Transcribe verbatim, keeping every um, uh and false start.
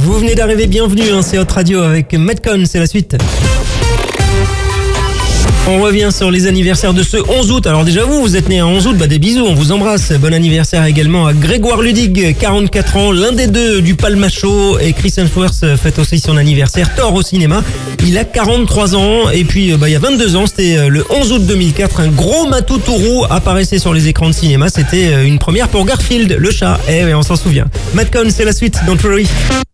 Vous venez d'arriver, bienvenue, hein, c'est Hot Radio avec Metcon, c'est la suite. On revient sur les anniversaires de ce onze août. Alors déjà vous, vous êtes né un onze août, bah des bisous, on vous embrasse. Bon anniversaire également à Grégoire Ludig, quarante-quatre ans, l'un des deux du Palmacho. Et Chris Hemsworth fête aussi son anniversaire, Thor au cinéma. Il a quarante-trois ans et puis bah, il y a vingt-deux ans, c'était le onze août deux mille quatre, un gros Matou Tourou apparaissait sur les écrans de cinéma. C'était une première pour Garfield, le chat. Eh oui, on s'en souvient. Metcon, c'est la suite, don't worry.